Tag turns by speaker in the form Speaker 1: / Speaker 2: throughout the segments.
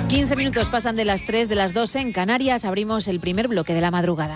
Speaker 1: 15 minutos pasan de las 3 de las 2 en Canarias. Abrimos el primer bloque de la madrugada.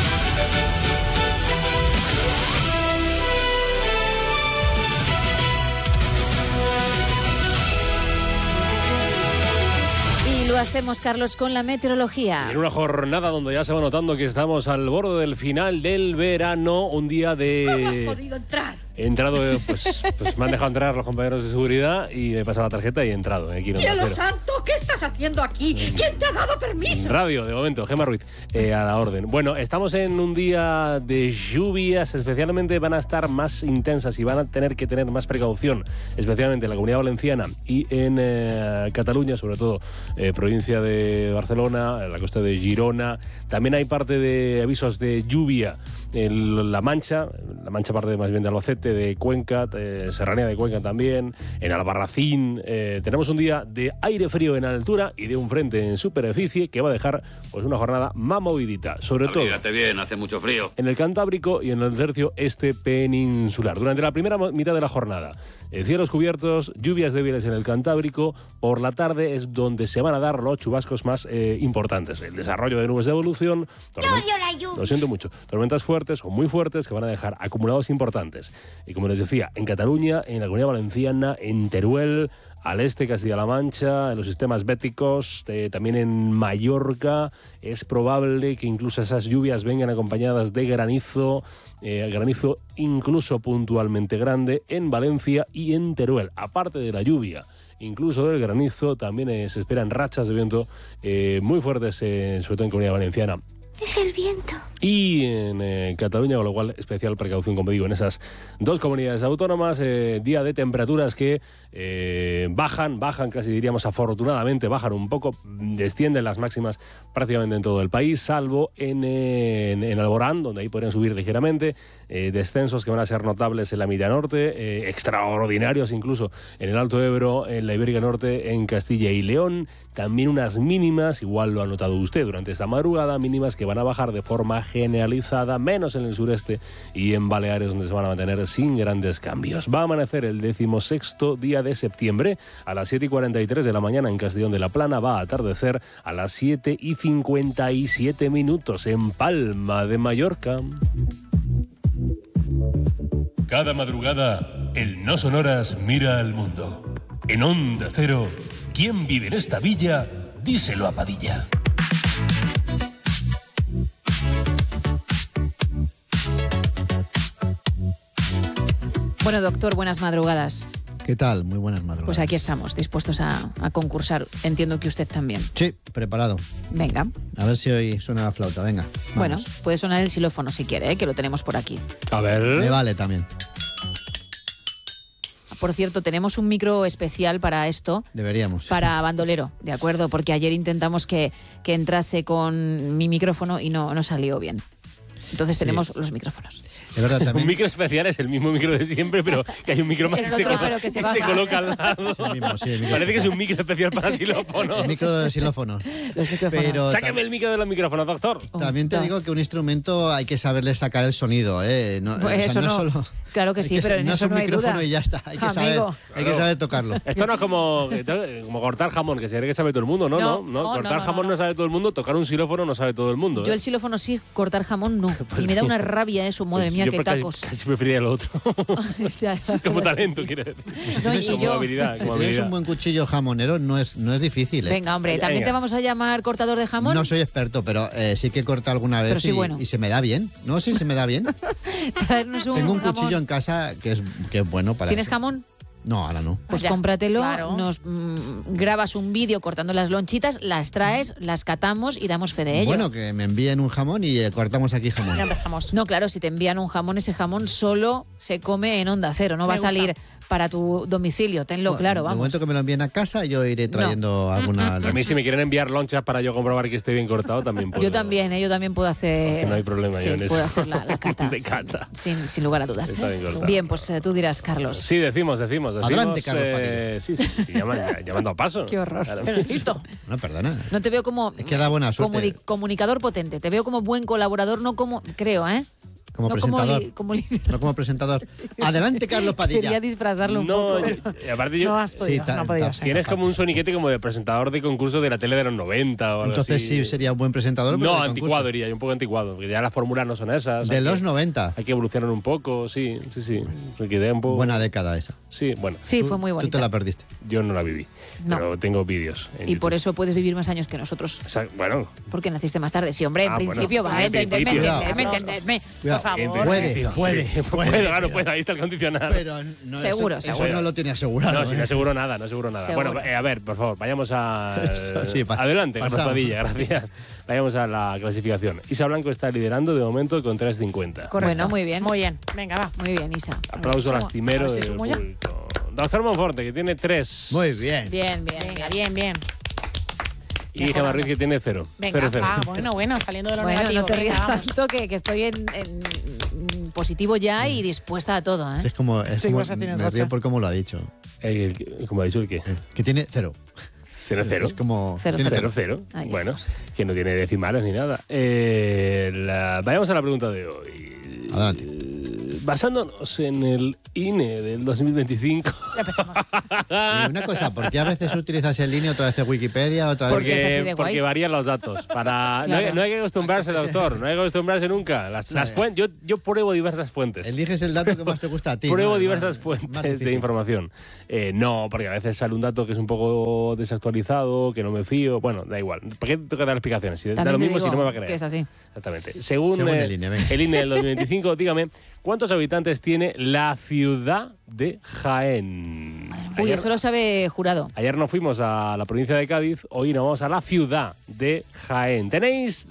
Speaker 1: Y lo hacemos, Carlos, con la meteorología.
Speaker 2: En una jornada donde ya se va notando que estamos al borde del final del verano, un día de...
Speaker 3: ¿Cómo has podido entrar?
Speaker 2: He entrado, pues me han dejado entrar los compañeros de seguridad y me he pasado la tarjeta y he entrado. Aquí en Onda
Speaker 3: ¡Cielo
Speaker 2: Cero.
Speaker 3: santo! ¿Qué estás haciendo aquí? ¿Quién te ha dado permiso?
Speaker 2: Radio, de momento, Gemma Ruiz, a la orden. Bueno, estamos en un día de lluvias, especialmente van a estar más intensas y van a tener que tener más precaución, especialmente en la Comunidad Valenciana y en Cataluña, sobre todo provincia de Barcelona, la costa de Girona. También hay parte de avisos de lluvia en La Mancha parte más bien de Albacete, de Cuenca, Serranía de Cuenca también, en Albarracín. Tenemos un día de aire frío en altura y de un frente en superficie que va a dejar pues una jornada más movidita, sobre todo
Speaker 4: bien, hace mucho frío.
Speaker 2: en el Cantábrico y en el tercio este peninsular. Durante la primera mitad de la jornada, cielos cubiertos, lluvias débiles en el Cantábrico. Por la tarde es donde se van a dar los chubascos más importantes. El desarrollo de nubes de evolución, lo siento mucho, tormentas fuertes o muy fuertes que van a dejar acumulados importantes. Y como les decía, en Cataluña, en la Comunidad Valenciana, en Teruel, al este Castilla-La Mancha, en los sistemas béticos, también en Mallorca, es probable que incluso esas lluvias vengan acompañadas de granizo, granizo incluso puntualmente grande en Valencia y en Teruel. Aparte de la lluvia, incluso del granizo, también se esperan rachas de viento muy fuertes, sobre todo en Comunidad Valenciana.
Speaker 5: Es el viento.
Speaker 2: Y en Cataluña, con lo cual especial precaución, como digo, en esas dos comunidades autónomas. Día de temperaturas que bajan casi diríamos afortunadamente, bajan un poco, descienden las máximas prácticamente en todo el país, salvo en Alborán, donde ahí podrían subir ligeramente, descensos que van a ser notables en la mitad norte, extraordinarios incluso en el Alto Ebro, en la Ibérica Norte, en Castilla y León. También unas mínimas, igual lo ha notado usted durante esta madrugada, mínimas que van a bajar de forma generalizada, menos en el sureste y en Baleares, donde se van a mantener sin grandes cambios. Va a amanecer el 16º día de septiembre a las 7:43 de la mañana en Castellón de la Plana. Va a atardecer a las 7:57 en Palma de Mallorca.
Speaker 6: Cada madrugada, el No Sonoras mira al mundo. En Onda Cero, ¿quién vive en esta villa? Díselo a Padilla.
Speaker 1: Bueno, doctor, buenas madrugadas.
Speaker 7: ¿Qué tal? Muy buenas madrugadas.
Speaker 1: Pues aquí estamos, dispuestos a concursar. Entiendo que usted también.
Speaker 7: Sí, preparado.
Speaker 1: Venga.
Speaker 7: A ver si hoy suena la flauta, venga. Vamos.
Speaker 1: Bueno, puede sonar el xilófono si quiere, que lo tenemos por aquí.
Speaker 2: A ver.
Speaker 7: Me vale también.
Speaker 1: Por cierto, tenemos un micro especial para esto.
Speaker 7: Deberíamos.
Speaker 1: Para bandolero, ¿de acuerdo? Porque ayer intentamos que entrase con mi micrófono y no salió bien. Entonces tenemos los micrófonos.
Speaker 7: Es verdad, también.
Speaker 2: Un micro especial es el mismo micro de siempre, pero que hay un micro más
Speaker 1: El otro, pero que se baja.
Speaker 2: coloca al lado.
Speaker 7: Es el mismo, sí, el micro.
Speaker 2: Parece que es un micro especial para xilófonos.
Speaker 7: El micro de xilófono.
Speaker 1: Los micrófonos.
Speaker 7: Pero
Speaker 2: Sáqueme el micro de los micrófonos, doctor.
Speaker 7: también te digo que un instrumento hay que saberle sacar el sonido, ¿eh? No,
Speaker 1: Pues eso
Speaker 7: no
Speaker 1: no.
Speaker 7: Solo,
Speaker 1: Claro que sí, pero en
Speaker 7: no
Speaker 1: eso
Speaker 7: es un
Speaker 1: no hay
Speaker 7: micrófono
Speaker 1: duda.
Speaker 7: y ya está. Hay que saber tocarlo.
Speaker 2: Esto no es como cortar jamón, que se cree que sabe todo el mundo, ¿no?
Speaker 1: No,
Speaker 2: Cortar
Speaker 1: no,
Speaker 2: jamón no sabe todo el mundo, tocar un xilófono no sabe todo el mundo.
Speaker 1: Yo el xilófono sí, cortar jamón no. Y me da una rabia eso, madre mía,
Speaker 2: Yo
Speaker 1: qué
Speaker 2: casi-
Speaker 1: tacos.
Speaker 2: Casi preferiría lo otro.
Speaker 1: Ya, la
Speaker 2: Como
Speaker 1: verdad
Speaker 2: talento,
Speaker 1: que sí.
Speaker 2: quiere decir.
Speaker 1: No, y
Speaker 2: Como
Speaker 1: yo-
Speaker 2: habilidad.
Speaker 7: Si
Speaker 2: Como
Speaker 7: tienes
Speaker 2: habilidad.
Speaker 7: un buen cuchillo jamonero, no es difícil, ¿eh?
Speaker 1: Venga, hombre, ¿también
Speaker 2: Venga.
Speaker 1: te vamos a llamar cortador de jamón?
Speaker 7: No soy experto, pero sí que he cortado alguna
Speaker 1: Pero
Speaker 7: vez
Speaker 1: sí, bueno.
Speaker 7: y se me da bien. No sé si se me da bien.
Speaker 1: Traernos un
Speaker 7: Tengo un
Speaker 1: jamón.
Speaker 7: cuchillo en casa que es bueno para
Speaker 1: ¿Tienes
Speaker 7: eso.
Speaker 1: jamón?
Speaker 7: No, ahora no.
Speaker 1: Pues
Speaker 3: Ya,
Speaker 1: cómpratelo,
Speaker 3: claro.
Speaker 1: nos grabas un vídeo cortando las lonchitas, las traes, las catamos y damos fe de ello.
Speaker 7: Bueno, que me envíen un jamón y cortamos aquí jamón.
Speaker 3: Ya empezamos.
Speaker 1: No, claro, si te envían un jamón, ese jamón solo se come en Onda Cero, no
Speaker 3: Me
Speaker 1: va a
Speaker 3: gusta.
Speaker 1: salir para tu domicilio, tenlo
Speaker 7: Bueno,
Speaker 1: claro,
Speaker 7: De
Speaker 1: vamos.
Speaker 7: momento que me lo envíen a casa, yo iré trayendo alguna.
Speaker 2: A mí si me quieren enviar lonchas para yo comprobar que esté bien cortado, también puedo.
Speaker 1: Yo también puedo hacer...
Speaker 2: Que no hay problema
Speaker 1: sí,
Speaker 2: yo en eso.
Speaker 1: puedo hacer la cata.
Speaker 2: De cata.
Speaker 1: Sin lugar a dudas.
Speaker 2: Está bien cortado.
Speaker 1: Bien, pues tú dirás, Carlos.
Speaker 2: Sí, decimos.
Speaker 7: Adelante, Carlos Padilla.
Speaker 2: Sí, llamando a paso.
Speaker 1: Qué horror.
Speaker 2: Claro.
Speaker 7: No, perdona.
Speaker 1: No te veo como
Speaker 7: Es que da buena suerte.
Speaker 1: comunicador potente, te veo como buen colaborador, no como, creo, ¿eh?
Speaker 7: Como
Speaker 1: no
Speaker 7: presentador.
Speaker 1: como líder.
Speaker 7: No como presentador. Adelante, Carlos Padilla.
Speaker 1: Quería disfrazarlo un
Speaker 2: No,
Speaker 1: poco.
Speaker 2: aparte yo...
Speaker 4: No has podido,
Speaker 7: Sí,
Speaker 4: no ha podido ser.
Speaker 2: Tienes como un soniquete como de presentador de concurso de la tele de los 90 o algo
Speaker 7: Entonces
Speaker 2: así.
Speaker 7: sí sería un buen presentador. pero
Speaker 2: No,
Speaker 7: de
Speaker 2: anticuado
Speaker 7: concurso.
Speaker 2: diría yo, un poco anticuado, porque ya las fórmulas no son esas.
Speaker 7: De
Speaker 2: hay
Speaker 7: los
Speaker 2: que-
Speaker 7: 90.
Speaker 2: Hay que evolucionar un poco, sí. Me quedé un poco...
Speaker 7: Buena década esa.
Speaker 2: Sí, bueno,
Speaker 1: Sí,
Speaker 7: Tú-
Speaker 1: fue muy
Speaker 7: Tú
Speaker 1: bonita.
Speaker 7: te la perdiste.
Speaker 2: yo no la viví,
Speaker 1: No.
Speaker 2: pero tengo vídeos en
Speaker 1: Y por
Speaker 2: YouTube.
Speaker 1: eso puedes vivir más años que nosotros.
Speaker 2: Bueno,
Speaker 1: Porque naciste más tarde. Sí, hombre, en
Speaker 2: Ah, bueno.
Speaker 1: principio,
Speaker 2: En
Speaker 1: va, entendedme,
Speaker 2: principio.
Speaker 1: entendedme.
Speaker 7: Cuidado.
Speaker 4: Por favor.
Speaker 7: Puede.
Speaker 2: claro, puede, ahí está el condicional.
Speaker 7: Pero no,
Speaker 1: Seguro,
Speaker 7: eso
Speaker 1: seguro.
Speaker 7: no lo tiene asegurado.
Speaker 2: No, si no aseguro nada, no aseguro nada.
Speaker 1: Seguro.
Speaker 2: Bueno, a ver, por favor, vayamos a...
Speaker 7: Sí,
Speaker 2: adelante, Carlos
Speaker 7: pasamos.
Speaker 2: Padilla, gracias. Vayamos a la clasificación. Isa Blanco está liderando de momento con 3.50.
Speaker 4: Correcto.
Speaker 1: Bueno, muy bien.
Speaker 4: Muy bien. Venga, va.
Speaker 1: Muy bien, Isa.
Speaker 2: Aplauso
Speaker 4: Sumo.
Speaker 2: lastimero
Speaker 4: A ver si
Speaker 2: del
Speaker 4: sumo ya.
Speaker 2: público. Doctor Monforte, que tiene 3.
Speaker 7: Muy bien.
Speaker 1: Bien, bien,
Speaker 4: Venga,
Speaker 1: bien.
Speaker 4: bien.
Speaker 2: Y Gemma Ruiz, que tiene 0.
Speaker 4: Venga,
Speaker 2: 0.
Speaker 4: va, bueno, saliendo de lo
Speaker 1: Bueno,
Speaker 4: negativo.
Speaker 1: no te
Speaker 4: venga,
Speaker 1: rías
Speaker 4: vamos.
Speaker 1: tanto que estoy en positivo ya y dispuesta a todo, ¿eh?
Speaker 7: Es como,
Speaker 4: Sí, vas a hacer en
Speaker 7: me
Speaker 4: racha.
Speaker 7: río por cómo lo ha dicho.
Speaker 2: ¿Cómo ha dicho el qué?
Speaker 7: Que tiene 0.
Speaker 2: 0.
Speaker 7: Es como...
Speaker 1: Cero,
Speaker 7: tiene
Speaker 1: cero.
Speaker 2: 0.
Speaker 1: Ahí
Speaker 2: Bueno,
Speaker 1: estamos.
Speaker 2: que no tiene decimales ni nada. Vayamos a la pregunta de hoy.
Speaker 7: Adelante.
Speaker 2: Basándonos en el INE del 2025.
Speaker 4: Ya empezamos.
Speaker 7: Y una cosa, ¿por qué a veces utilizas el línea, otra vez Wikipedia, otra vez...
Speaker 1: Porque es así de guay.
Speaker 2: Porque varían los datos.
Speaker 1: Claro.
Speaker 2: No hay que acostumbrarse, doctor. No hay que acostumbrarse nunca. Las fuentes, yo pruebo diversas fuentes.
Speaker 7: Eliges el dato que más te gusta a ti.
Speaker 2: Pruebo
Speaker 7: ¿no?
Speaker 2: diversas
Speaker 7: Más
Speaker 2: fuentes
Speaker 7: difícil.
Speaker 2: de información. No, porque a veces sale un dato que es un poco desactualizado, que no me fío. Bueno, da igual. ¿Para qué tengo que dar explicaciones? Si da
Speaker 1: También
Speaker 2: lo
Speaker 1: te
Speaker 2: mismo si
Speaker 1: digo
Speaker 2: no me va a creer.
Speaker 1: que es así.
Speaker 2: Exactamente. Según
Speaker 7: el INE, venga.
Speaker 2: el INE del 2025, dígame, ¿cuántos habitantes tiene la ciudad de Jaén?
Speaker 1: Uy, eso lo sabe Jurado.
Speaker 2: Ayer nos fuimos a la provincia de Cádiz, hoy nos vamos a la ciudad de Jaén. Tenéis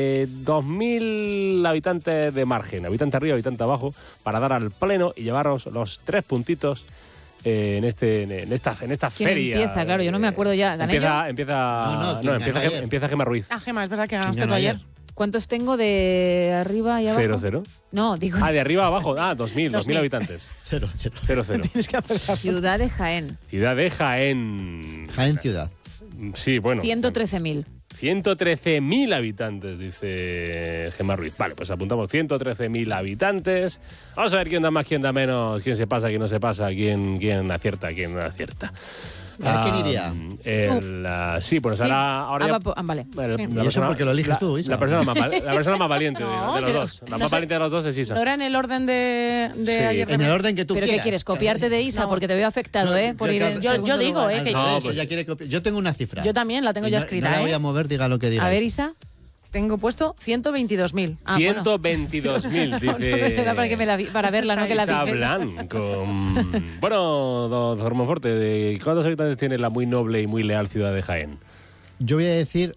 Speaker 2: 2.000 habitantes de margen, habitante arriba, habitante abajo, para dar al pleno y llevaros los 3 puntitos en esta
Speaker 1: ¿Quién
Speaker 2: feria.
Speaker 1: empieza? Claro, yo no me acuerdo ya. ¿Gané yo?
Speaker 2: Empieza
Speaker 7: ¿quién ganó ayer?
Speaker 2: empieza Gemma Ruiz.
Speaker 4: Ah, Gemma, es verdad que ganaste
Speaker 7: ¿Quién
Speaker 4: tú
Speaker 7: ganó
Speaker 4: ayer.
Speaker 1: ¿Cuántos tengo de arriba y abajo?
Speaker 2: 0-0.
Speaker 1: No, digo
Speaker 2: Ah, de arriba a abajo. Ah, 2.000 habitantes.
Speaker 7: 0.
Speaker 2: 0-0.
Speaker 4: Tienes que acertar.
Speaker 1: Ciudad de Jaén.
Speaker 2: Ciudad de Jaén.
Speaker 7: Jaén ciudad.
Speaker 2: Sí, bueno.
Speaker 1: 113.000.
Speaker 2: 113.000 habitantes, dice Gemma Ruiz. Vale, pues apuntamos 113.000 habitantes. Vamos a ver quién da más, quién da menos, quién se pasa, quién no se pasa, quién acierta, quién no acierta.
Speaker 7: ¿A quién iría?
Speaker 2: Sí, pues
Speaker 1: Sí.
Speaker 2: ahora ya-
Speaker 1: Vale.
Speaker 2: Vale,
Speaker 7: ¿Y eso porque lo eliges tú, Isa?
Speaker 2: La persona más valiente
Speaker 4: No,
Speaker 2: de los
Speaker 4: pero
Speaker 2: dos. La
Speaker 4: no
Speaker 2: más
Speaker 4: sé.
Speaker 2: valiente de los dos es Isa.
Speaker 4: ¿No era en el orden de
Speaker 2: Sí.
Speaker 4: ayer?
Speaker 7: En el orden que tú
Speaker 1: ¿Pero
Speaker 7: quieras.
Speaker 1: qué quieres? ¿Copiarte de Isa?
Speaker 4: No.
Speaker 1: Porque te veo afectado, ¿eh? Por
Speaker 7: Yo-
Speaker 1: ir en
Speaker 7: yo
Speaker 1: segundo
Speaker 4: digo,
Speaker 1: lugar.
Speaker 7: Al
Speaker 4: que-
Speaker 2: No,
Speaker 7: revés,
Speaker 2: pues-
Speaker 7: ella quiere copiar. Yo tengo una cifra.
Speaker 4: Yo también la tengo
Speaker 7: Y
Speaker 4: ya
Speaker 7: no-
Speaker 4: escrita,
Speaker 7: No la voy
Speaker 4: ¿eh?
Speaker 7: a mover, diga lo que diga.
Speaker 1: A ver,
Speaker 7: Isa.
Speaker 1: Isa.
Speaker 4: Tengo puesto 122.000.
Speaker 1: Ah, bueno.
Speaker 2: 122.000, dice.
Speaker 1: Era para, para verla, no que la
Speaker 2: Isa
Speaker 1: dices.
Speaker 2: Blanco. Bueno, doctor Monforte, ¿cuántos habitantes tiene la muy noble y muy leal ciudad de Jaén?
Speaker 7: Yo voy a decir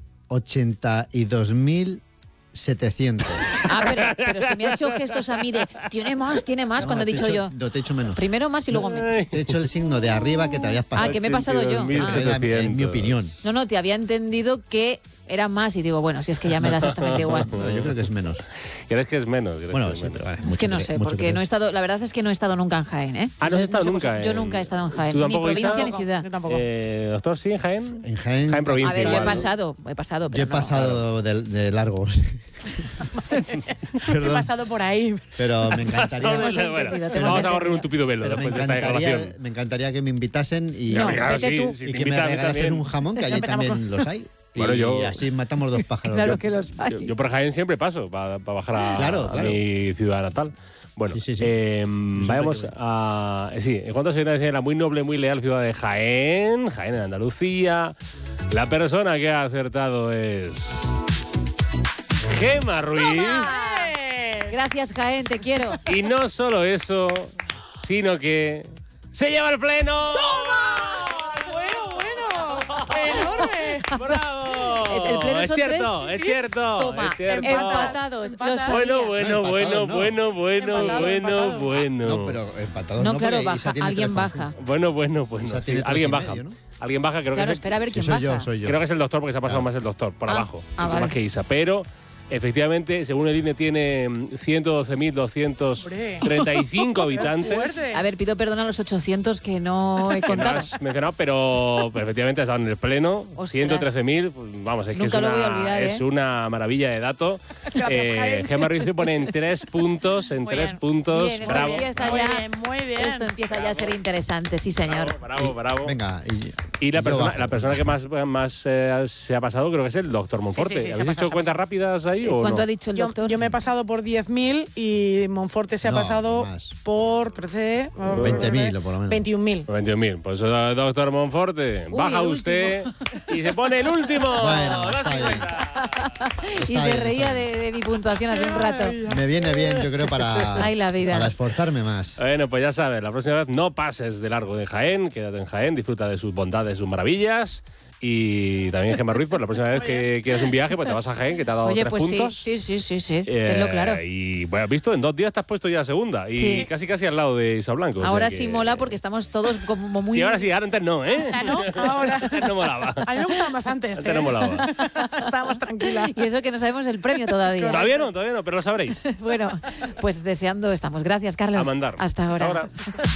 Speaker 7: 82.700.
Speaker 1: Ah, pero si me ha hecho gestos a mí de tiene más cuando he dicho yo.
Speaker 7: No, te he dicho menos.
Speaker 1: Primero más y luego menos.
Speaker 7: Te he hecho el signo de arriba que te habías pasado.
Speaker 1: Ah, que me he pasado yo.
Speaker 2: 82.700.
Speaker 7: En mi opinión.
Speaker 1: No, te había entendido que era más y digo, bueno, si es que ya me da exactamente igual.
Speaker 7: Pero yo creo que es menos.
Speaker 2: ¿Crees que es menos? ¿Crees
Speaker 7: Bueno,
Speaker 2: que es
Speaker 7: sí,
Speaker 2: menos?
Speaker 7: pero vale.
Speaker 1: Es que no sé, porque no he estado, la verdad es que no he estado nunca en Jaén, ¿eh?
Speaker 2: Ah, ¿no has estado
Speaker 1: sé
Speaker 2: nunca
Speaker 1: vosotros. Yo
Speaker 2: en-
Speaker 1: nunca he estado en Jaén,
Speaker 2: ¿Tú
Speaker 1: ni
Speaker 2: tampoco,
Speaker 1: provincia
Speaker 2: Isa?
Speaker 1: ni ciudad.
Speaker 4: Yo tampoco.
Speaker 2: Doctor, ¿sí en Jaén?
Speaker 7: En Jaén.
Speaker 2: Jaén provincia.
Speaker 1: A ver, yo he
Speaker 2: igual.
Speaker 1: pasado,
Speaker 7: Yo
Speaker 1: pero
Speaker 7: he
Speaker 1: no.
Speaker 7: pasado de largo.
Speaker 4: He
Speaker 7: Perdón.
Speaker 4: pasado por ahí.
Speaker 7: Pero me encantaría.
Speaker 1: hemos
Speaker 2: Bueno,
Speaker 1: entendido, te
Speaker 2: vamos
Speaker 1: hemos
Speaker 2: a correr un
Speaker 1: entendido.
Speaker 2: tupido velo
Speaker 7: Pero me
Speaker 2: después de esta declaración.
Speaker 7: encantaría que me invitasen y,
Speaker 1: No,
Speaker 2: Claro,
Speaker 1: vete tú.
Speaker 2: si
Speaker 7: y
Speaker 2: te
Speaker 7: que me
Speaker 2: invitan a mí
Speaker 7: regalasen
Speaker 2: también.
Speaker 7: un jamón, que allí
Speaker 4: Empezamos
Speaker 7: también los hay.
Speaker 2: Bueno,
Speaker 7: y
Speaker 2: yo-
Speaker 7: así matamos dos pájaros.
Speaker 1: Claro que los hay.
Speaker 2: Yo por Jaén siempre paso para bajar a,
Speaker 7: Claro,
Speaker 2: a
Speaker 7: claro.
Speaker 2: mi ciudad natal. Bueno,
Speaker 7: Sí, sí, sí.
Speaker 2: vayamos a... Sí, ¿en cuántos habitantes tiene la muy noble, muy leal ciudad de Jaén? Jaén en Andalucía. La persona que ha acertado es... Gemma Ruiz.
Speaker 1: Gracias, Jaén, te quiero.
Speaker 2: Y no solo eso, sino que... ¡Se lleva el pleno!
Speaker 4: ¡Enorme!
Speaker 2: ¡Bravo!
Speaker 1: ¿El pleno
Speaker 2: es
Speaker 1: son
Speaker 2: cierto,
Speaker 1: tres?
Speaker 2: es cierto.
Speaker 1: Toma,
Speaker 2: es cierto.
Speaker 1: empatados. Lo
Speaker 4: Empatados.
Speaker 1: sabía.
Speaker 2: Bueno.
Speaker 7: No, pero empatados
Speaker 1: No,
Speaker 7: no,
Speaker 1: claro,
Speaker 7: porque
Speaker 1: baja,
Speaker 7: Isa tiene
Speaker 1: alguien
Speaker 7: 3
Speaker 1: baja.
Speaker 7: puntos.
Speaker 2: Bueno.
Speaker 7: Isa
Speaker 2: Sí,
Speaker 7: tiene
Speaker 2: alguien
Speaker 7: 3,5,
Speaker 2: baja.
Speaker 7: ¿no?
Speaker 2: Alguien baja, creo
Speaker 1: Claro,
Speaker 2: que es...
Speaker 1: espera a ver
Speaker 7: Sí,
Speaker 1: quién
Speaker 7: soy
Speaker 1: baja.
Speaker 7: yo.
Speaker 2: Creo que es el doctor porque se ha pasado más el doctor, por
Speaker 1: Ah,
Speaker 2: abajo.
Speaker 1: vale.
Speaker 2: Más que Isa. Pero Efectivamente, según el INE, tiene 112.235 habitantes.
Speaker 4: Fuerte.
Speaker 1: A ver, pido perdón a los 800 que no he
Speaker 2: Que no
Speaker 1: contado.
Speaker 2: has mencionado, pero efectivamente están en el pleno.
Speaker 1: Ostras.
Speaker 2: 113.000, pues, vamos, es que
Speaker 1: Nunca
Speaker 2: es
Speaker 1: lo
Speaker 2: una,
Speaker 1: voy a olvidar,
Speaker 2: es una maravilla de dato.
Speaker 4: Gracias, Jaén.
Speaker 2: Gemma Ruiz se pone en 3 puntos,
Speaker 4: Muy bien.
Speaker 1: Bien, esto
Speaker 2: bravo.
Speaker 1: empieza
Speaker 4: Muy
Speaker 1: ya.
Speaker 4: bien, muy bien.
Speaker 1: Esto empieza ya a ser interesante, sí, señor.
Speaker 2: Bravo.
Speaker 7: Venga,
Speaker 2: Y la
Speaker 7: yo
Speaker 2: persona,
Speaker 7: bajo.
Speaker 2: la persona que más se ha pasado creo que es el doctor Monforte.
Speaker 4: Sí, se ha
Speaker 2: ¿Habéis
Speaker 4: pasado,
Speaker 2: hecho cuentas rápidas ahí o
Speaker 1: ¿Cuánto
Speaker 2: no?
Speaker 1: ha dicho el
Speaker 4: Yo,
Speaker 1: doctor?
Speaker 4: yo me he pasado por 10.000 y Monforte se ha
Speaker 7: No,
Speaker 4: pasado
Speaker 7: más.
Speaker 4: por 13...
Speaker 7: 20.000 o por lo menos.
Speaker 4: 21.000.
Speaker 2: 21.000. Pues doctor Monforte,
Speaker 1: Uy,
Speaker 2: baja
Speaker 1: el
Speaker 2: usted y se pone el último.
Speaker 7: Bueno,
Speaker 2: Los
Speaker 7: está
Speaker 2: 50.
Speaker 1: Y
Speaker 7: Está
Speaker 1: se
Speaker 7: bien,
Speaker 1: reía
Speaker 7: está bien.
Speaker 1: de mi puntuación hace un rato.
Speaker 7: Me viene bien, yo creo,
Speaker 1: Ay, la vida.
Speaker 7: para esforzarme más.
Speaker 2: Bueno, pues ya sabes, la próxima vez no pases de largo de Jaén, quédate en Jaén, disfruta de sus bondades, sus maravillas. Y también Gemma Ruiz, pues la próxima vez que quieras un viaje, pues te vas a Jaén, que te ha dado
Speaker 1: Oye,
Speaker 2: 3
Speaker 1: pues
Speaker 2: puntos.
Speaker 1: sí, tenlo claro.
Speaker 2: Y bueno, has visto, en 2 días te has puesto ya a segunda.
Speaker 1: Sí.
Speaker 2: Y casi al lado de Isa Blanco. o sea
Speaker 1: Ahora
Speaker 2: que-
Speaker 1: sí mola porque estamos todos como muy...
Speaker 2: Sí, ahora sí, ahora antes no, ¿eh?
Speaker 4: Ah, ¿no? Ahora.
Speaker 2: Antes no molaba.
Speaker 4: A mí me gustaba más antes.
Speaker 2: Antes no molaba.
Speaker 4: Estaba más tranquila.
Speaker 1: Y eso que no sabemos el premio todavía.
Speaker 2: Todavía no, pero lo sabréis.
Speaker 1: Bueno, pues deseando estamos. Gracias, Carlos.
Speaker 2: A mandar.
Speaker 1: Hasta ahora.